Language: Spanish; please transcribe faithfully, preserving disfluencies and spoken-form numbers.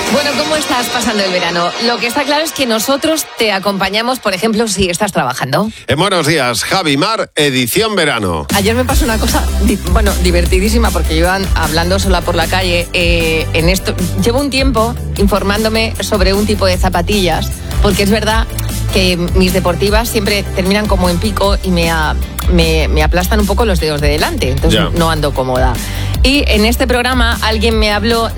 Bueno, ¿cómo estás pasando el verano? Lo que está claro es que nosotros te acompañamos, por ejemplo, si estás trabajando. En Buenos Días, Javi Mar, edición verano. Ayer me pasó una cosa, di- bueno, divertidísima, porque yo iba hablando sola por la calle. Eh, en esto llevo un tiempo informándome sobre un tipo de zapatillas, porque es verdad que mis deportivas siempre terminan como en pico y me, a- me, me aplastan un poco los dedos de delante, entonces Ya. no ando cómoda. Y en este programa alguien me habló